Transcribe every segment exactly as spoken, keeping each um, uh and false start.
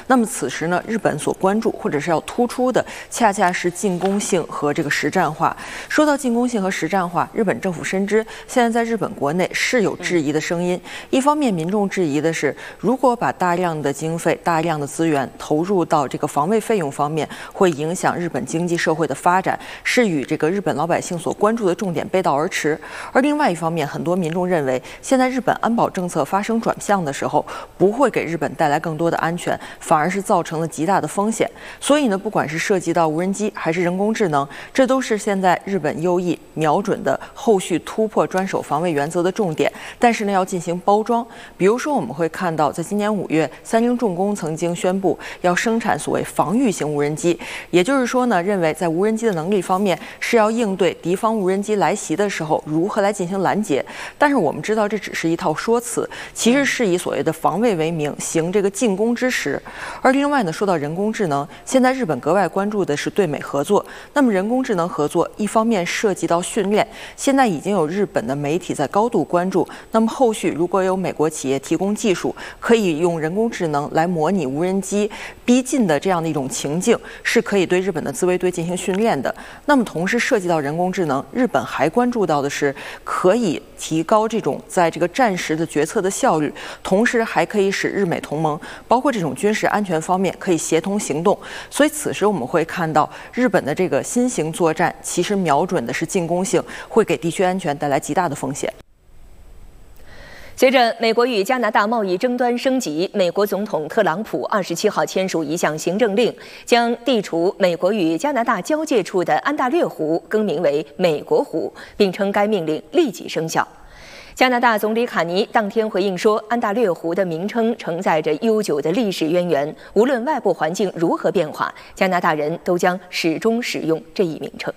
那么此时呢，日本所关注或者是要突出的，恰恰是进攻性和这个实战化。说到进攻性和实战化，日本政府深知现在在日本国内是有质疑的声音。一方面，民众质疑的是，如果把大量的经费、大量的资源投入到这个防卫费用方面，会影响日本经济社会的发展，是与这个日本老百姓所关注的重点背道而驰。而另外一方面，很多民众认为，现在日本安保政策发生转向的时候，不会给日本带来更多的安全，反而是造成了极大的风险。所以呢，不管是涉及到无人机还是人工智能，这都是现在日本优意瞄准的后续突破专守防卫原则的重点。但是呢，要进行包装。比如说，我们会看到，在今年五月，三菱重工曾经宣布要生产所谓防御型无人机，也就是说呢，认为在无人机的能力方面是要应对敌方无人机来袭的时候如何来进行拦截。但是我们知道，这只是一套说辞，其实是以所谓的防卫为名行这个进攻之实。而另外呢，说到人工智能，现在日本格外关注的是对美合作。那么人工智能合作一方面涉及到训练，现在已经有日本的媒体在高度关注。那么后续如果有美国企业提供技术，可以用人工智能来模拟无人机逼近的这样的一种情境，是可以对日本的自卫队进行训练的。那么同时涉及到人工智能，日本还关注到的是可以提高这种在这个战时的决策的效率，同时还可以使日美同盟包括这种军事安全方面可以协同行动。所以此时我们会看到，日本的这个新型作战其实瞄准的是进攻性，会给地区安全带来极大的风险。 随着美国与加拿大贸易争端升级，美国总统特朗普二十七号签署一项行政令，将地处美国与加拿大交界处的安大略湖更名为美国湖，并称该命令立即生效。加拿大总理卡尼当天回应说，安大略湖的名称承载着悠久的历史渊源，无论外部环境如何变化，加拿大人都将始终使用这一名称。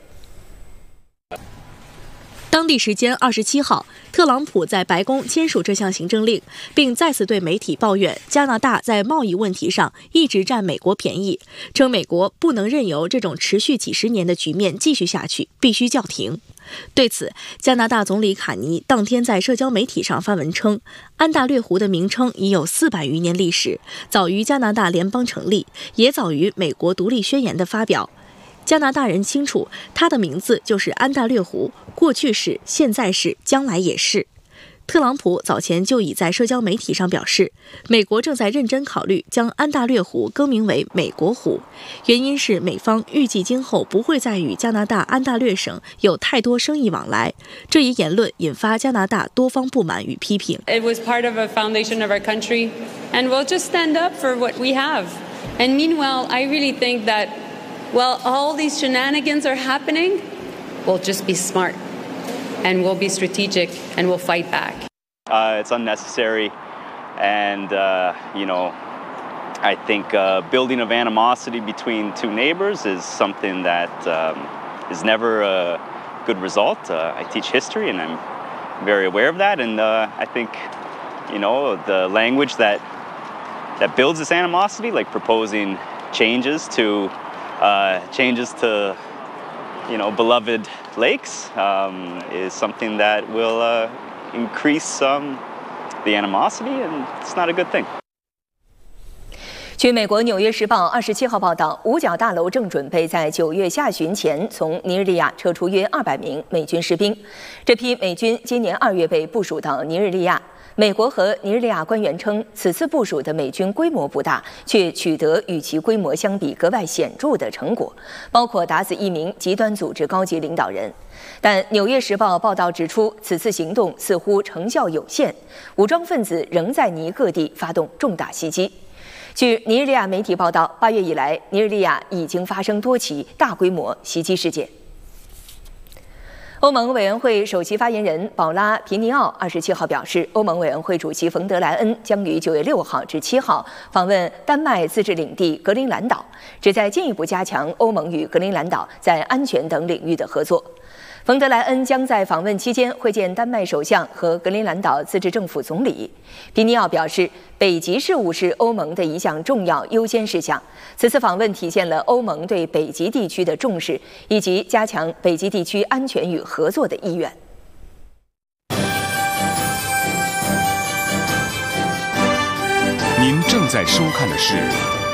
当地时间二十七号，特朗普在白宫签署这项行政令，并再次对媒体抱怨加拿大在贸易问题上一直占美国便宜，称美国不能任由这种持续几十年的局面继续下去，必须叫停。对此，加拿大总理卡尼当天在社交媒体上发文称，安大略湖的名称已有四百余年历史，早于加拿大联邦成立，也早于美国独立宣言的发表。加拿大人清楚，它的名字就是安大略湖，过去是，现在是，将来也是。特朗普早前就已在社交媒体上表示，美国正在认真考虑将安大略湖更名为美国湖，原因是美方预计今后不会再与加拿大安大略省有太多生意往来。这一言论引发加拿大多方不满与批评。 It was part of a foundation of our country, and we'll just stand up for what we have. And meanwhile, I really think that while all these shenanigans are happening, we'll just be smart. And we'll be strategic, and we'll fight back. Uh, it's unnecessary, and uh, you know, I think uh, building of animosity between two neighbors is something that um, is never a good result. Uh, I teach history, and I'm very aware of that. And uh, I think, you know, the language that that builds this animosity, like proposing changes to uh, changes to. you know, beloved lakes um, is something that will uh, increase um, the animosity, and it's not a good thing. 据美国《纽约时报》二十七号报道，五角大楼正准备在九月下旬前从尼日利亚撤出约二百名美军士兵。这批美军今年二月被部署到尼日利亚。美国和尼日利亚官员称，此次部署的美军规模不大，却取得与其规模相比格外显著的成果，包括打死一名极端组织高级领导人。但《纽约时报》报道指出，此次行动似乎成效有限，武装分子仍在尼各地发动重大袭击。据尼日利亚媒体报道，八月以来，尼日利亚已经发生多起大规模袭击事件。欧盟委员会首席发言人保拉·皮尼奥二十七号表示，欧盟委员会主席冯德莱恩将于九月六号至七号访问丹麦自治领地格陵兰岛，旨在进一步加强欧盟与格陵兰岛在安全等领域的合作。冯德莱恩将在访问期间会见丹麦首相和格陵兰岛自治政府总理。皮尼奥表示，北极事务是欧盟的一项重要优先事项。此次访问体现了欧盟对北极地区的重视，以及加强北极地区安全与合作的意愿。 您正在收看的是